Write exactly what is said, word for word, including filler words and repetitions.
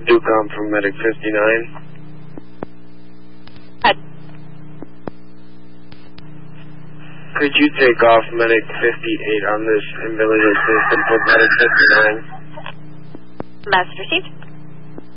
Ducom from Medic fifty-nine. Hi. Could you take off Medic fifty-eight on this invalidated system for Medic fifty-nine? Message received.